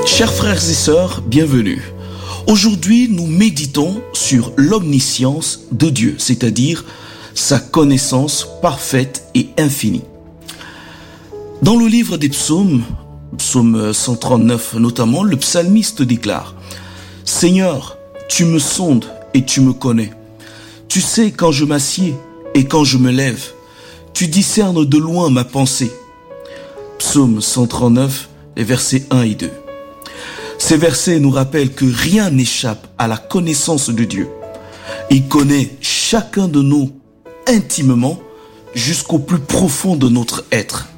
Chers frères et sœurs, bienvenue. Aujourd'hui, nous méditons sur l'omniscience de Dieu, c'est-à-dire sa connaissance parfaite et infinie. Dans le livre des psaumes, psaume 139 notamment, le psalmiste déclare « Seigneur, tu me sondes et tu me connais. Tu sais quand je m'assieds et quand je me lève. Tu discernes de loin ma pensée. » Psaume 139, les versets 1 et 2. Ces versets nous rappellent que rien n'échappe à la connaissance de Dieu. Il connaît chacun de nous intimement jusqu'au plus profond de notre être.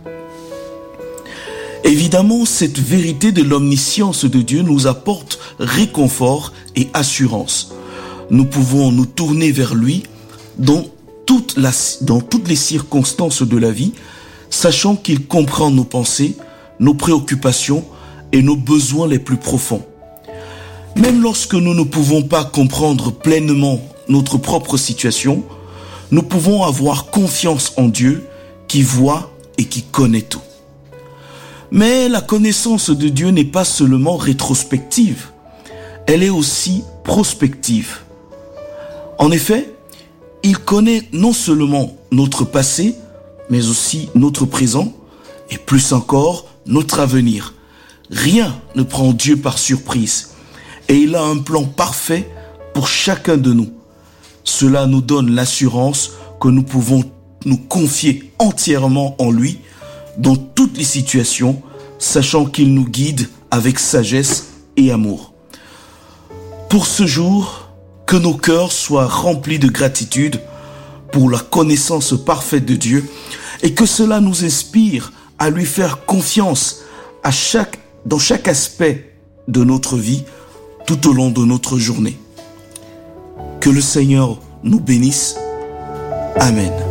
Évidemment, cette vérité de l'omniscience de Dieu nous apporte réconfort et assurance. Nous pouvons nous tourner vers lui dans toutes les circonstances de la vie, sachant qu'il comprend nos pensées, nos préoccupations et nos besoins les plus profonds. Même lorsque nous ne pouvons pas comprendre pleinement notre propre situation, nous pouvons avoir confiance en Dieu qui voit et qui connaît tout. Mais la connaissance de Dieu n'est pas seulement rétrospective, elle est aussi prospective. En effet, il connaît non seulement notre passé, mais aussi notre présent et plus encore notre avenir. Rien ne prend Dieu par surprise et il a un plan parfait pour chacun de nous. Cela nous donne l'assurance que nous pouvons nous confier entièrement en lui dans toutes les situations, sachant qu'il nous guide avec sagesse et amour. Pour ce jour, que nos cœurs soient remplis de gratitude pour la connaissance parfaite de Dieu et que cela nous inspire à lui faire confiance dans chaque aspect de notre vie tout au long de notre journée. Que le Seigneur nous bénisse. Amen.